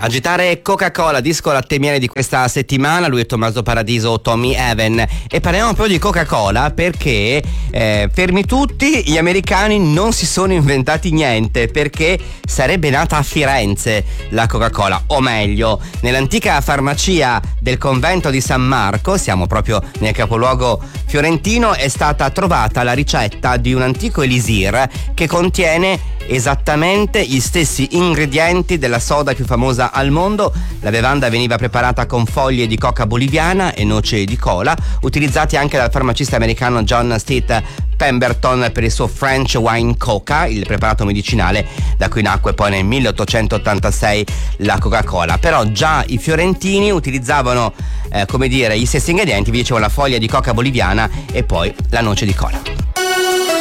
Agitare Coca-Cola, disco latte e miele di questa settimana. Lui è Tommaso Paradiso, Tommy Even, e parliamo proprio di Coca-Cola perché fermi tutti, gli americani non si sono inventati niente, perché sarebbe nata a Firenze la Coca-Cola, o meglio nell'antica farmacia del convento di San Marco, siamo proprio nel capoluogo fiorentino, è stata trovata la ricetta di un antico elisir che contiene esattamente gli stessi ingredienti della soda più famosa al mondo. La bevanda veniva preparata con foglie di coca boliviana e noce di cola, utilizzati anche dal farmacista americano John Stitt Pemberton per il suo French Wine Coca, il preparato medicinale da cui nacque poi nel 1886 la Coca-Cola. Però già i fiorentini utilizzavano gli stessi ingredienti, vi dicevo, la foglia di coca boliviana e poi la noce di cola.